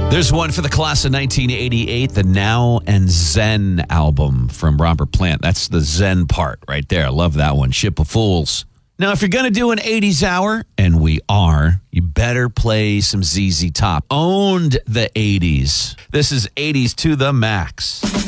There's one for the class of 1988, the Now and Zen album from Robert Plant. That's the Zen part right there. I love that one. Ship of Fools. Now, if you're going to do an 80s hour, and we are, you better play some ZZ Top. Owned the 80s. This is 80s to the max.